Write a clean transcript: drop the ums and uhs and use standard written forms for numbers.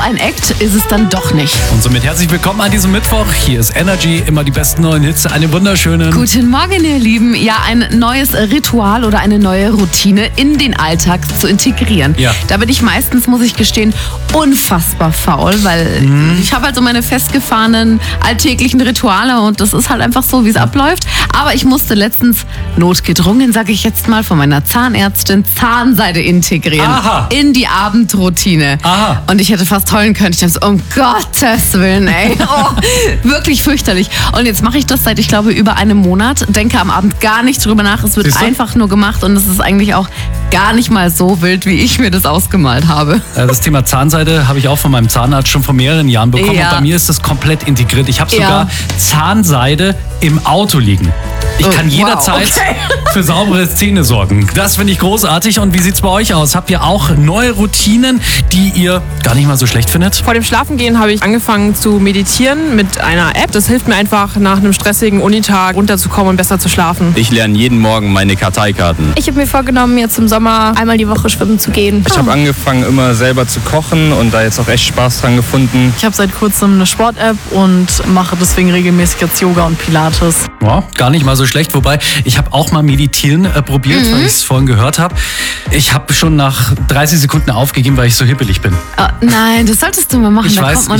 ein Act ist es dann doch nicht. Und somit herzlich willkommen an diesem Mittwoch. Hier ist Energy, immer die besten neuen Hits. Einen wunderschönen Guten Morgen, ihr Lieben. Ja, ein neues Ritual oder eine neue Routine in den Alltag zu integrieren. Ja. Da bin ich meistens, muss ich gestehen, unfassbar faul, weil ich habe halt so meine festgefahrenen alltäglichen Rituale und das ist halt einfach so, wie es abläuft. Aber ich musste letztens notgedrungen, sage ich jetzt mal, von meiner Zahnärztin Zahnseide integrieren. Aha. In die Abendroutine. Aha. Und ich hätte fast heulen können. Ich dachte so, um Gottes Willen, ey. Oh, wirklich fürchterlich. Und jetzt mache ich das seit, ich glaube, über einem Monat. Denke am Abend gar nicht drüber nach. Es wird Siehst du? einfach nur gemacht und es ist eigentlich auch gar nicht mal so wild, wie ich mir das ausgemalt habe. Das Thema Zahnseide habe ich auch von meinem Zahnarzt schon vor mehreren Jahren bekommen. Ja. Und bei mir ist das komplett integriert. Ich habe Ja. sogar Zahnseide im Auto liegen. Ich kann jederzeit für saubere Zähne sorgen. Das finde ich großartig. Und wie sieht's bei euch aus? Habt ihr auch neue Routinen, die ihr gar nicht mal so schlecht findet? Vor dem Schlafengehen habe ich angefangen zu meditieren mit einer App. Das hilft mir einfach, nach einem stressigen Unitag runterzukommen und besser zu schlafen. Ich lerne jeden Morgen meine Karteikarten. Ich habe mir vorgenommen, jetzt im Sommer einmal die Woche schwimmen zu gehen. Ich habe angefangen, immer selber zu kochen und da jetzt auch echt Spaß dran gefunden. Ich habe seit kurzem eine Sport-App und mache deswegen regelmäßig jetzt Yoga und Pilates. Ja, gar nicht mal so schlecht. Wobei, ich habe auch mal Meditieren probiert, weil ich es vorhin gehört habe. Ich habe schon nach 30 Sekunden aufgegeben, weil ich so hippelig bin. Nein, das solltest du mal machen. Ich da weiß, kommt man